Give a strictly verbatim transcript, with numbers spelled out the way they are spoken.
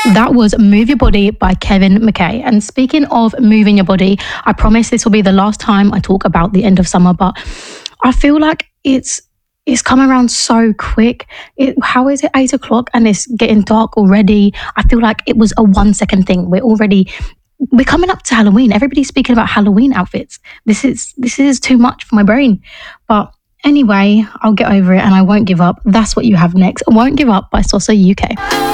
That was Move Your Body by Kevin McKay. And speaking of moving your body, I promise this will be the last time I talk about the end of summer, but I feel like it's it's come around so quick. It, how is it eight o'clock and it's getting dark already? I feel like it was a one second thing. We're already we're coming up to Halloween. Everybody's speaking about Halloween outfits. This is this is too much for my brain. But anyway, I'll get over it and I won't give up. That's what you have next. Won't Give Up by Sosa U K.